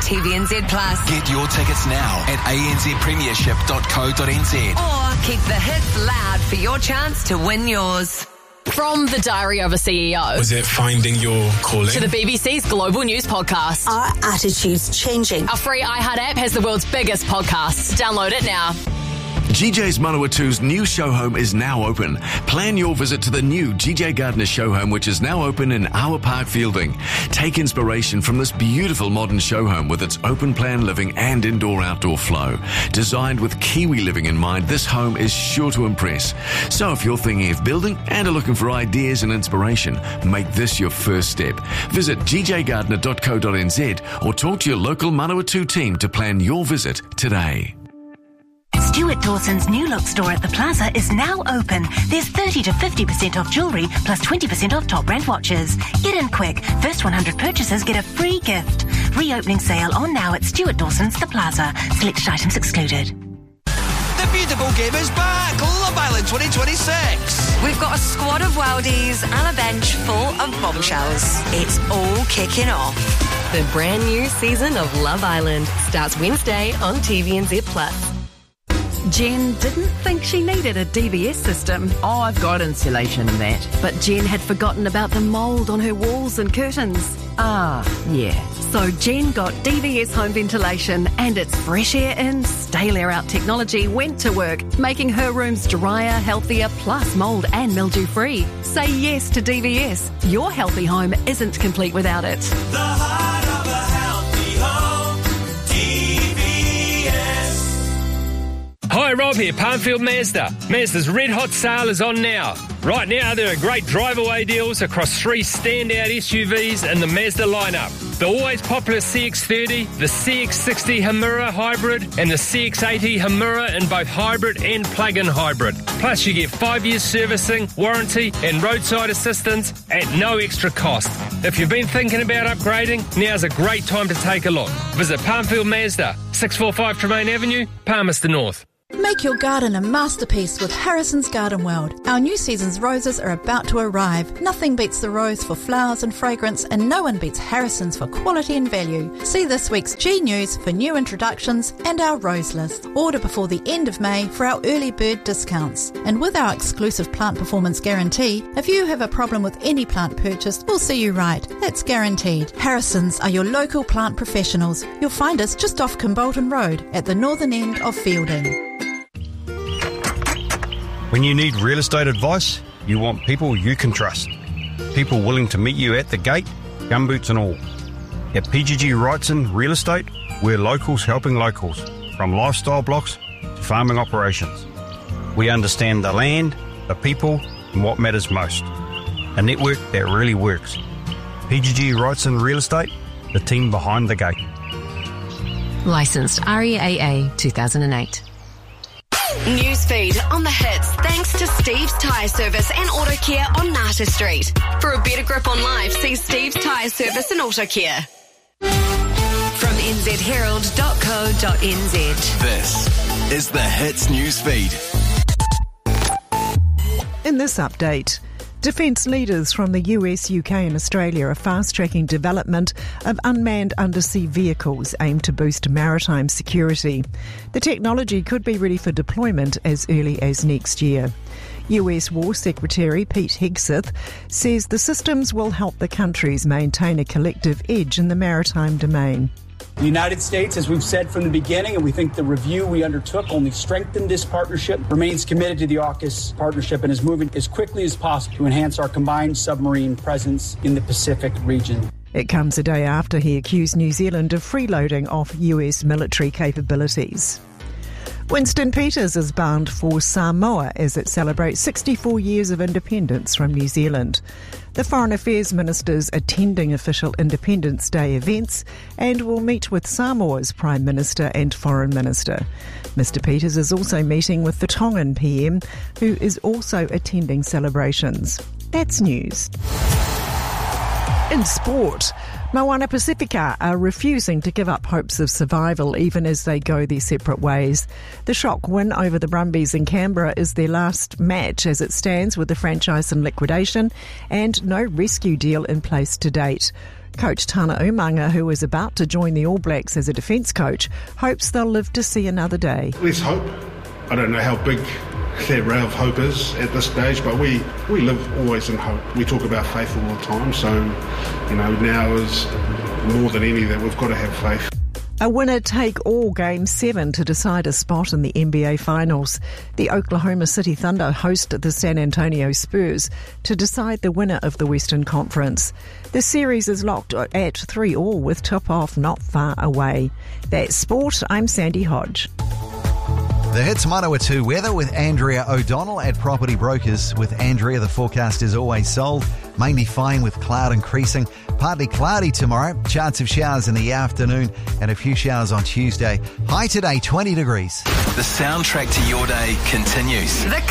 TVNZ Plus. Get your tickets now at anzpremiership.co.nz. Or keep the hits loud for your chance to win yours. From the Diary of a CEO. Was it finding your calling? To the BBC's Global News Podcast. Are attitudes changing? Our free iHeart app has the world's biggest podcasts. Download it now. GJ's Manawatu's new show home is now open. Plan your visit to the new GJ Gardner show home, which is now open in Our Park Fielding. Take inspiration from this beautiful modern show home with its open plan living and indoor-outdoor flow. Designed with Kiwi living in mind, this home is sure to impress. So if you're thinking of building and are looking for ideas and inspiration, make this your first step. Visit gjgardner.co.nz or talk to your local Manawatu team to plan your visit today. Stuart Dawson's new look store at the Plaza is now open. There's 30 to 50% off jewellery plus 20% off top brand watches. Get in quick. First 100 purchases get a free gift. Reopening sale on now at Stuart Dawson's The Plaza. Selected items excluded. The beautiful game is back. Love Island 2026. We've got a squad of worldies and a bench full of bombshells. It's all kicking off. The brand new season of Love Island starts Wednesday on TVNZ Plus. Jen didn't think she needed a DVS system. Oh, I've got insulation and that. But Jen had forgotten about the mould on her walls and curtains. Ah, yeah. So Jen got DVS home ventilation, and its fresh air in, stale air out technology went to work, making her rooms drier, healthier, plus mould and mildew free. Say yes to DVS. Your healthy home isn't complete without it. The heart of a healthy home, DVS. Hi, Rob here, Palmfield Mazda. Mazda's Red Hot Sale is on now. Right now, there are great drive-away deals across 3 standout SUVs in the Mazda lineup. The always popular CX-30, the CX-60 Hamura Hybrid, and the CX-80 Hamura in both hybrid and plug-in hybrid. Plus, you get 5 years servicing, warranty, and roadside assistance at no extra cost. If you've been thinking about upgrading, now's a great time to take a look. Visit Palmfield Mazda, 645 Tremaine Avenue, Palmerston North. Make your garden a masterpiece with Harrison's Garden World. Our new season's roses are about to arrive. Nothing beats the rose for flowers and fragrance, and no one beats Harrison's for quality and value. See this week's G News for new introductions and our rose list. Order before the end of May for our early bird discounts. And with our exclusive plant performance guarantee, if you have a problem with any plant purchased, we'll see you right. That's guaranteed. Harrison's are your local plant professionals. You'll find us just off Kimbolton Road at the northern end of Fielding. When you need real estate advice, you want people you can trust. People willing to meet you at the gate, gumboots and all. At PGG Wrightson Real Estate, we're locals helping locals, from lifestyle blocks to farming operations. We understand the land, the people, and what matters most. A network that really works. PGG Wrightson Real Estate, the team behind the gate. Licensed REAA 2008. Newsfeed on the hits thanks to Steve's Tyre Service and Auto Care on Nata Street. For a better grip on life, see Steve's Tyre Service and Auto Care. From nzherald.co.nz. This is the Hits Newsfeed. In this update, defence leaders from the US, UK and Australia are fast-tracking development of unmanned undersea vehicles aimed to boost maritime security. The technology could be ready for deployment as early as next year. US War Secretary Pete Hegseth says the systems will help the countries maintain a collective edge in the maritime domain. The United States, as we've said from the beginning, and we think the review we undertook only strengthened this partnership, remains committed to the AUKUS partnership and is moving as quickly as possible to enhance our combined submarine presence in the Pacific region. It comes a day after he accused New Zealand of freeloading off US military capabilities. Winston Peters is bound for Samoa as it celebrates 64 years of independence from New Zealand. The Foreign Affairs Minister's attending official Independence Day events and will meet with Samoa's Prime Minister and Foreign Minister. Mr Peters is also meeting with the Tongan PM, who is also attending celebrations. That's news. In sport, Moana Pacifica are refusing to give up hopes of survival even as they go their separate ways. The shock win over the Brumbies in Canberra is their last match as it stands with the franchise in liquidation and no rescue deal in place to date. Coach Tana Umanga, who is about to join the All Blacks as a defence coach, hopes they'll live to see another day. Let's hope. I don't know how big that ray of hope is at this stage, but we live always in hope. We talk about faith all the time, so now is more than any that we've got to have faith. A winner-take-all Game 7 to decide a spot in the NBA Finals. The Oklahoma City Thunder host the San Antonio Spurs to decide the winner of the Western Conference. The series is locked at 3-3 with tip-off not far away. That's sport. I'm Sandy Hodge. The Hits Manawatu weather with Andrea O'Donnell at Property Brokers. With Andrea, the forecast is always sold. Mainly fine with cloud increasing. Partly cloudy tomorrow. Chance of showers in the afternoon and a few showers on Tuesday. High today, 20 degrees. The soundtrack to your day continues. The